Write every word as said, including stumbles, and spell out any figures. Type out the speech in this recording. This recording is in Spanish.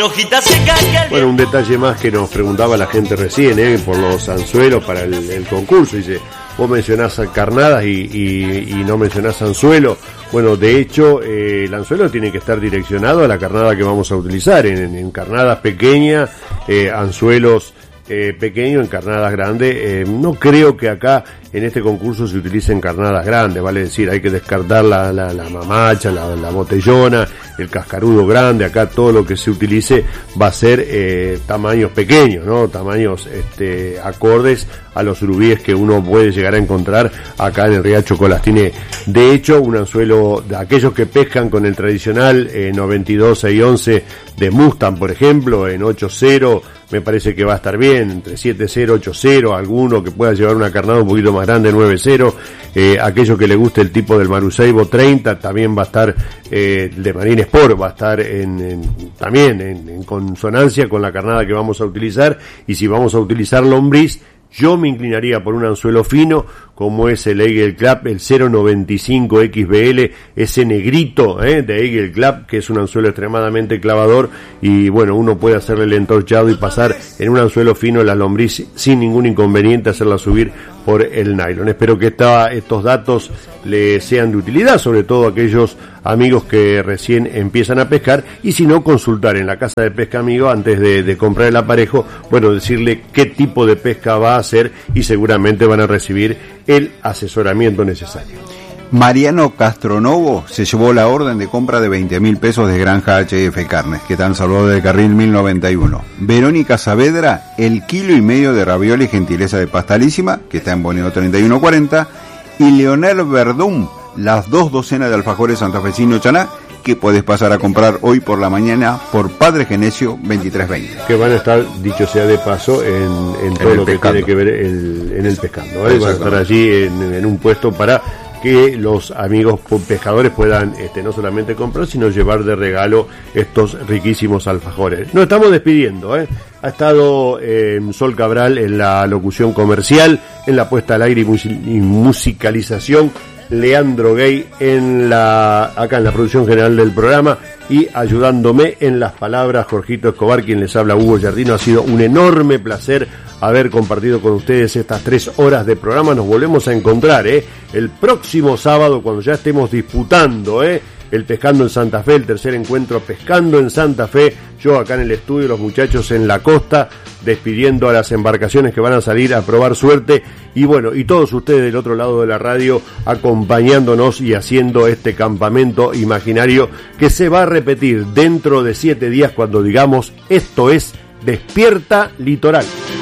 Bueno, un detalle más que nos preguntaba la gente recién, ¿eh? Por los anzuelos para el, el concurso. Dice, vos mencionás carnadas y, y, y no mencionás anzuelo. Bueno, de hecho, eh, el anzuelo tiene que estar direccionado a la carnada que vamos a utilizar. En, en carnadas pequeñas, eh, anzuelos eh, pequeños, en carnadas grandes. Eh, no creo que acá en este concurso se utilicen carnadas grandes, vale decir, hay que descartar la, la, la mamacha, la, la botellona, el cascarudo grande. Acá todo lo que se utilice va a ser eh, tamaños pequeños, ¿no? Tamaños este, acordes a los surubíes que uno puede llegar a encontrar acá en el Riacho Colas. Tiene, de hecho, un anzuelo de aquellos que pescan con el tradicional eh, noventa y dos seiscientos once de Mustang, por ejemplo, en ocho cero, me parece que va a estar bien, entre siete cero, ocho cero, alguno que pueda llevar una carnada un poquito más grande, nueve cero, eh, aquello que le guste el tipo del Maruseibo treinta, también va a estar, eh, de Marine Sport, va a estar en, en también en, en consonancia con la carnada que vamos a utilizar. Y si vamos a utilizar lombriz, yo me inclinaría por un anzuelo fino, como es el Eagle Club, el cero noventa y cinco X B L, ese negrito eh, de Eagle Club, que es un anzuelo extremadamente clavador, y bueno, uno puede hacerle el entorchado y pasar en un anzuelo fino la lombriz sin ningún inconveniente, hacerla subir por el nylon. Espero que esta, estos datos le sean de utilidad, sobre todo a aquellos amigos que recién empiezan a pescar, y si no, consultar en la casa de pesca amigo antes de, de comprar el aparejo, bueno, decirle qué tipo de pesca va a hacer, y seguramente van a recibir el asesoramiento necesario. Mariano Castronovo se llevó la orden de compra de veinte mil pesos de Granja H F Carnes, que está en Salvador del Carril mil noventa y uno. Verónica Saavedra, el kilo y medio de ravioli gentileza de Pastalísima, que está en Boneo treinta y uno cuarenta. Y Leonel Verdún, las dos docenas de alfajores santafesino Chaná, que puedes pasar a comprar hoy por la mañana por Padre Genesio veintitrés veinte. Que van a estar, dicho sea de paso, en, en todo en lo que pescando. Tiene que ver el, en el pescando, ¿vale? Van a estar allí en, en un puesto para que los amigos pescadores puedan este, no solamente comprar, sino llevar de regalo estos riquísimos alfajores. Nos estamos despidiendo, ¿eh? Ha estado eh, Sol Cabral en la locución comercial, en la puesta al aire y, mus- y musicalización, Leandro Gay en la acá en la producción general del programa, y ayudándome en las palabras Jorgito Escobar, quien les habla, Hugo Giardino. Ha sido un enorme placer haber compartido con ustedes estas tres horas de programa. Nos volvemos a encontrar ¿eh? el próximo sábado, cuando ya estemos disputando ¿eh? el Pescando en Santa Fe, el tercer encuentro Pescando en Santa Fe. Yo acá en el estudio, los muchachos en la costa, despidiendo a las embarcaciones que van a salir a probar suerte, y bueno, y todos ustedes del otro lado de la radio acompañándonos y haciendo este campamento imaginario que se va a repetir dentro de siete días, cuando digamos esto es Despierta Litoral.